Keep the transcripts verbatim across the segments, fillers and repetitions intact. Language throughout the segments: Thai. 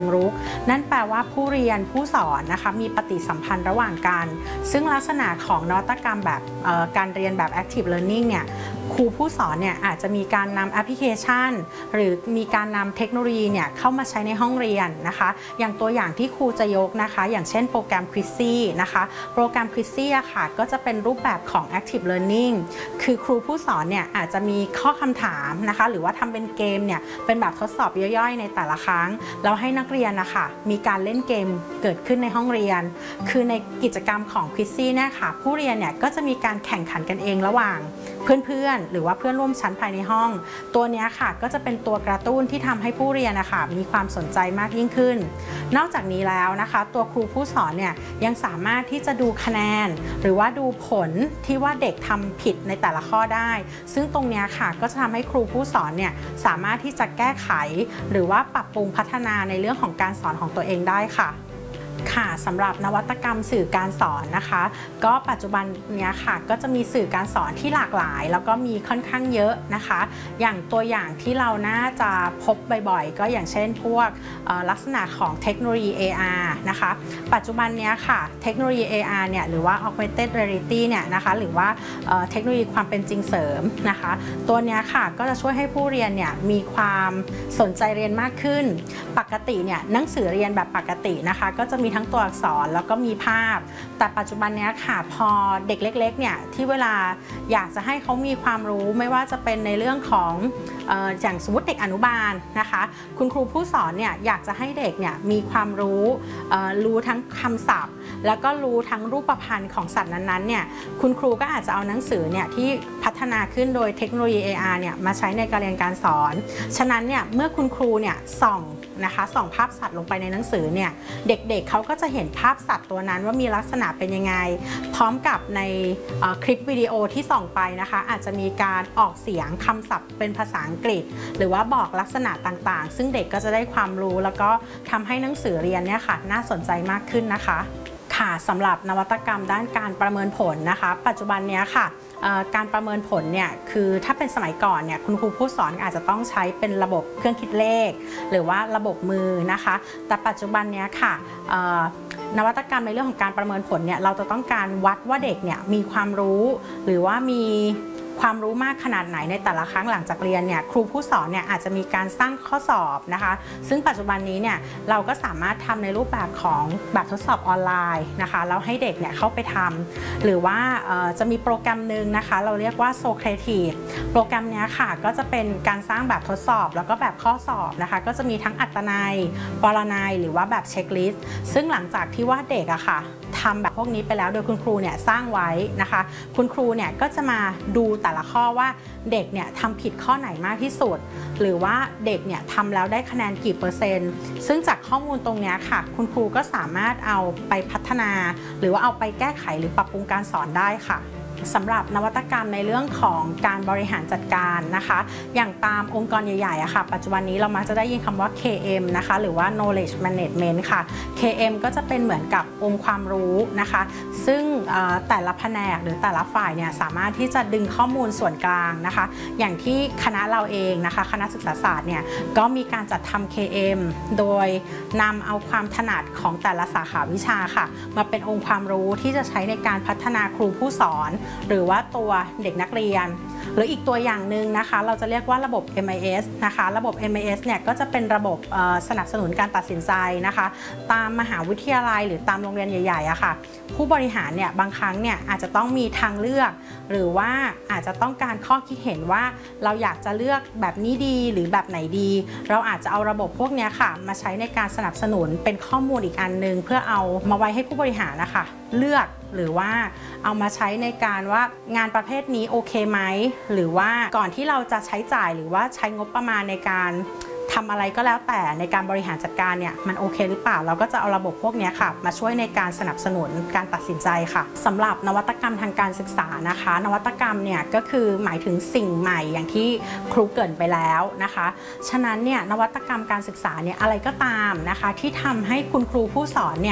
รุกนั่นแปลว่าผู้เรียนผู้สอนนะคะมีปฏิสัมพันธ์ระหว่างกันซึ่งลักษณะของนวัตกรรมแบบการเรียนแบบ Active Learning เนี่ยครูผู้สอนเนี่ยอาจจะมีการนำแอปพลิเคชันหรือมีการนำเทคโนโลยีเนี่ยเข้ามาใช้ในห้องเรียนนะคะอย่างตัวอย่างที่ครูจะยกนะคะอย่างเช่นโปรแกรม Quizzy นะคะโปรแกรม Quizzy อะค่ะก็จะเป็นรูปแบบของ Active Learning คือครูผู้สอนเนี่ยอาจจะมีข้อคำถามนะคะหรือว่าทำเป็นเกมเนี่ยเป็นแบบทดสอบย่อยๆในแต่ละครั้งแล้วให้นักเรียนนะคะมีการเล่นเกมเกิดขึ้นในห้องเรียนคือในกิจกรรมของ Quizzy เนี่ยค่ะผู้เรียนเนี่ยก็จะมีการแข่งขันกันเองระหว่างเพื่อนๆหรือว่าเพื่อนร่วมชั้นภายในห้องตัวนี้ค่ะก็จะเป็นตัวกระตุ้นที่ทำให้ผู้เรียนนะคะมีความสนใจมากยิ่งขึ้นนอกจากนี้แล้วนะคะตัวครูผู้สอนเนี่ยยังสามารถที่จะดูคะแนนหรือว่าดูผลที่ว่าเด็กทำผิดในแต่ละข้อได้ซึ่งตรงนี้ค่ะก็จะทำให้ครูผู้สอนเนี่ยสามารถที่จะแก้ไขหรือว่าปรับปรุงพัฒนาในเรื่องของการสอนของตัวเองได้ค่ะค่ะสำหรับนวัตกรรมสื่อการสอนนะคะก็ปัจจุบันเนี้ยค่ะก็จะมีสื่อการสอนที่หลากหลายแล้วก็มีค่อนข้างเยอะนะคะอย่างตัวอย่างที่เราน่าจะพบบ่อยๆก็อย่างเช่นพวกลักษณะของเทคโนโลยี เอ อาร์ นะคะปัจจุบันเนี้ยค่ะเทคโนโลยี เอ อาร์ เนี่ยหรือว่า Augmented Reality เนี่ยนะคะหรือว่าเทคโนโลยีความเป็นจริงเสริมนะคะตัวเนี้ยค่ะก็จะช่วยให้ผู้เรียนเนี่ยมีความสนใจเรียนมากขึ้นปกติเนี่ยหนังสือเรียนแบบปกตินะคะก็จะมีทั้งตัวอักษรแล้วก็มีภาพแต่ปัจจุบันนี้ค่ะพอเด็กเล็กๆเนี่ยที่เวลาอยากจะให้เขามีความรู้ไม่ว่าจะเป็นในเรื่องของเอ่ออย่างสมมติเด็กอนุบาลนะคะคุณครูผู้สอนเนี่ยอยากจะให้เด็กเนี่ยมีความรู้เอ่อรู้ทั้งคำศัพท์แล้วก็รู้ทั้งรูปพรรณของสัตว์นั้นๆเนี่ยคุณครูก็อาจจะเอาหนังสือเนี่ยที่พัฒนาขึ้นโดยเทคโนโลยี เอ อาร์ เนี่ยมาใช้ในการเรียนการสอนฉะนั้นเนี่ยเมื่อคุณครูเนี่ยส่องนะคะส่องภาพสัตว์ลงไปในหนังสือเนี่ยเด็กๆ เ, เขาก็จะเห็นภาพสัตว์ตัวนั้นว่ามีลักษณะเป็นยังไงพร้อมกับในคลิปวิดีโอที่ส่องไปนะคะอาจจะมีการออกเสียงคำศัพท์เป็นภาษาอังกฤษหรือว่าบอกลักษณะต่างๆซึ่งเด็กก็จะได้ความรู้แล้วก็ทำให้หนังสือเรียนเนี่ยค่ะน่าสนใจมากขึ้นนะคะค่ะสำหรับนวัตกรรมด้านการประเมินผลนะคะปัจจุบันนี้ค่ะการประเมินผลเนี่ยคือถ้าเป็นสมัยก่อนเนี่ยคุณครูผู้สอนอาจจะต้องใช้เป็นระบบเครื่องคิดเลขหรือว่าระบบมือนะคะแต่ปัจจุบันนี้ค่ะนวัตกรรมในเรื่องของการประเมินผลเนี่ยเราจะต้องการวัดว่าเด็กเนี่ยมีความรู้หรือว่ามีความรู้มากขนาดไหนในแต่ละครั้งหลังจากเรียนเนี่ยครูผู้สอนเนี่ยอาจจะมีการสร้างข้อสอบนะคะซึ่งปัจจุบันนี้เนี่ยเราก็สามารถทำในรูปแบบของแบบทดสอบออนไลน์นะคะแล้วให้เด็กเนี่ยเข้าไปทำหรือว่าจะมีโปรแกรมหนึ่งนะคะเราเรียกว่า Socrative โปรแกรมนี้ค่ะก็จะเป็นการสร้างแบบทดสอบแล้วก็แบบข้อสอบนะคะก็จะมีทั้งอัตนัยปรนัยหรือว่าแบบเช็คลิสต์ซึ่งหลังจากที่ว่าเด็กอะค่ะทำแบบพวกนี้ไปแล้วโดยคุณครูเนี่ยสร้างไว้นะคะคุณครูเนี่ยก็จะมาดูแต่ละข้อว่าเด็กเนี่ยทำผิดข้อไหนมากที่สุดหรือว่าเด็กเนี่ยทำแล้วได้คะแนนกี่เปอร์เซ็นต์ซึ่งจากข้อมูลตรงนี้ค่ะคุณครูก็สามารถเอาไปพัฒนาหรือว่าเอาไปแก้ไขหรือปรับปรุงการสอนได้ค่ะสำหรับนวัตกรรมในเรื่องของการบริหารจัดการนะคะอย่างตามองค์กรใหญ่ๆอะค่ะปัจจุบันนี้เรามักจะได้ยินคำว่า เค เอ็ม นะคะหรือว่า knowledge management ค่ะ เค เอ็ม ก็จะเป็นเหมือนกับองค์ความรู้นะคะซึ่งแต่ละแผนกหรือแต่ละฝ่ายเนี่ยสามารถที่จะดึงข้อมูลส่วนกลางนะคะอย่างที่คณะเราเองนะคะคณะศึกษาศาสตร์เนี่ยก็มีการจัดทำ เค เอ็ม โดยนำเอาความถนัดของแต่ละสาขาวิชาค่ะมาเป็นองค์ความรู้ที่จะใช้ในการพัฒนาครูผู้สอนหรือว่าตัวเด็กนักเรียนหรืออีกตัวอย่างหนึ่งนะคะเราจะเรียกว่าระบบ เอ็ม ไอ เอส นะคะระบบ เอ็ม ไอ เอส เนี่ยก็จะเป็นระบบสนับสนุนการตัดสินใจนะคะตามมหาวิทยาลัยหรือตามโรงเรียนใหญ่ๆอะค่ะผู้บริหารเนี่ยบางครั้งเนี่ยอาจจะต้องมีทางเลือกหรือว่าอาจจะต้องการข้อคิดเห็นว่าเราอยากจะเลือกแบบนี้ดีหรือแบบไหนดีเราอาจจะเอาระบบพวกนี้ค่ะมาใช้ในการสนับสนุนเป็นข้อมูลอีกอันนึงเพื่อเอามาไว้ให้ผู้บริหารนะคะเลือกหรือว่าเอามาใช้ในการว่างานประเภทนี้โอเคไหมหรือว่าก่อนที่เราจะใช้จ่ายหรือว่าใช้งบประมาณในการทำอะไรก็แล้วแต่ในการบริหารจัดการเนี่ยมันโอเคหรือเปล่าเราก็จะเอาระบบพวกนี้ค่ะมาช่วยในการสนับสนุนการตัดสินใจค่ะสำหรับนวัตกรรมทางการศึกษานะคะนวัตกรรมเนี่ยก็คือหมายถึงสิ่งใหม่อย่างที่ครูเกริ่นไปแล้วนะคะฉะนั้นเนี่ยนวัตกรรมการศึกษาเนี่ยอะไรก็ตามนะคะที่ทำให้คุณครูผู้สอนเนี่ย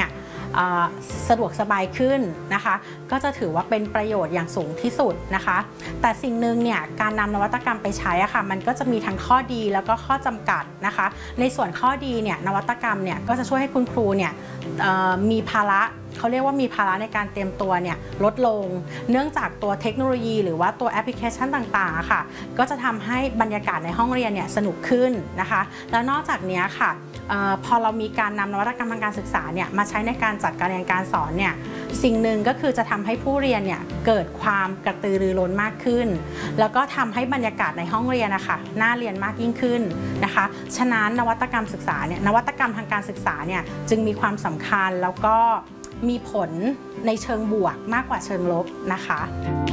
สะดวกสบายขึ้นนะคะก็จะถือว่าเป็นประโยชน์อย่างสูงที่สุดนะคะแต่สิ่งหนึ่งเนี่ยการนำนวัตกรรมไปใช้อะค่ะมันก็จะมีทั้งข้อดีแล้วก็ข้อจำกัดนะคะในส่วนข้อดีเนี่ยนวัตกรรมเนี่ยก็จะช่วยให้คุณครูเนี่ยมีภาระเขาเรียกว่ามีภาระในการเตรียมตัวเนี่ยลดลงเนื่องจากตัวเทคโนโลยีหรือว่าตัวแอปพลิเคชันต่างๆค่ะก็จะทำให้บรรยากาศในห้องเรียนเนี่ยสนุกขึ้นนะคะแล้วนอกจากนี้ค่ะออพอเรามีการนำนวัตกรรมทางการศึกษาเนี่ยมาใช้ในการจัดการเรียนการสอนเนี่ยสิ่งหนึ่งก็คือจะทำให้ผู้เรียนเนี่ยเกิดความกระตือรือร้นมากขึ้นแล้วก็ทำให้บรรยากาศในห้องเรียนนะคะน่าเรียนมากยิ่งขึ้นนะคะฉะนั้นนวัตกรรมศึกษาเนี่ยนวัตกรรมทางการศึกษาเนี่ยจึงมีความสำคัญแล้วก็มีผลในเชิงบวกมากกว่าเชิงลบนะคะ